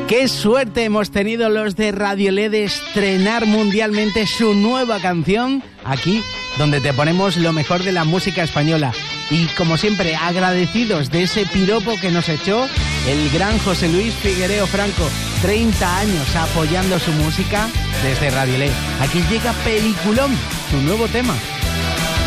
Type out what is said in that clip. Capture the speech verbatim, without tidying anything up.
Qué suerte hemos tenido los de Radiolé de estrenar mundialmente su nueva canción aquí, donde te ponemos lo mejor de la música española. Y como siempre, agradecidos de ese piropo que nos echó el gran José Luis Figuereo Franco, treinta años apoyando su música desde Radiolé. Aquí llega Peliculón, su nuevo tema.